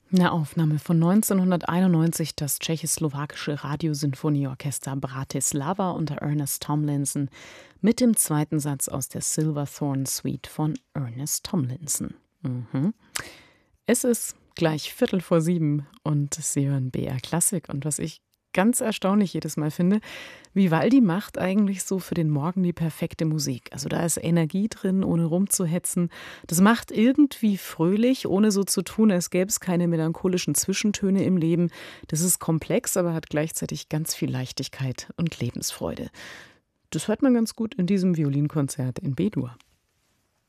Eine Aufnahme von 1991, das tschechoslowakische Radiosinfonieorchester Bratislava unter Ernest Tomlinson mit dem zweiten Satz aus der Silverthorn Suite von Ernest Tomlinson. Es ist gleich 6:15 und Sie hören BR Klassik. Und was ich ganz erstaunlich jedes Mal finde, Vivaldi macht eigentlich so für den Morgen die perfekte Musik. Also da ist Energie drin, ohne rumzuhetzen. Das macht irgendwie fröhlich, ohne so zu tun, als gäbe es keine melancholischen Zwischentöne im Leben. Das ist komplex, aber hat gleichzeitig ganz viel Leichtigkeit und Lebensfreude. Das hört man ganz gut in diesem Violinkonzert in B-Dur.